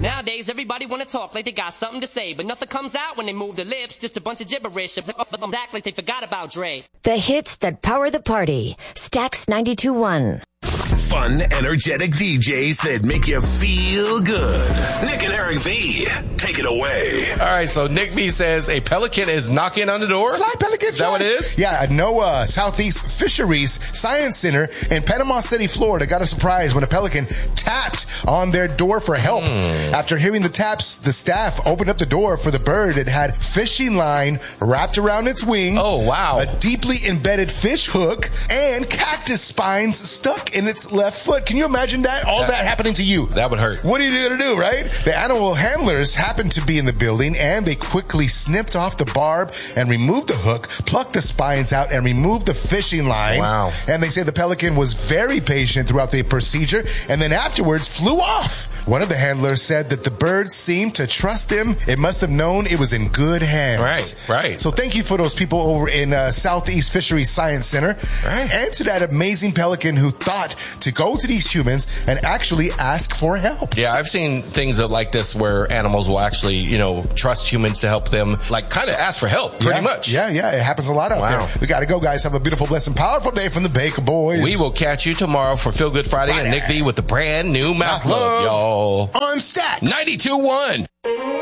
Nowadays, everybody wanna talk like they got something to say, but nothing comes out when they move their lips, just a bunch of gibberish. Act like they forgot about Dre. The hits that power the party. Stax 92.1. Fun, energetic DJs that make you feel good. Nick and Eric V, take it away. All right, so Nick V says a pelican is knocking on the door. Fly pelican. Is that what it is? Yeah, NOAA Southeast Fisheries Science Center in Panama City, Florida got a surprise when a pelican tapped on their door for help. After hearing the taps, the staff opened up the door for the bird. It had fishing line wrapped around its wing. Oh, wow. A deeply embedded fish hook and cactus spines stuck in its left foot. Can you imagine that? All that happening to you? That would hurt. What are you going to do, right? The animal handlers happened to be in the building, and they quickly snipped off the barb and removed the hook, plucked the spines out, and removed the fishing line. Wow. And they say the pelican was very patient throughout the procedure, and then afterwards flew off. One of the handlers said that the bird seemed to trust him. It must have known it was in good hands. Right. So thank you for those people over in Southeast Fisheries Science Center. Right. And to that amazing pelican who thought to go to these humans and actually ask for help. Yeah, I've seen things like this where animals will actually, trust humans to help them, like kind of ask for help, pretty much. Yeah, it happens a lot out there. We got to go, guys. Have a beautiful, blessed, powerful day from the Baker Boys. We will catch you tomorrow for Feel Good Friday and Nick V with the brand new Mouth Love, y'all. On Stax 92.1.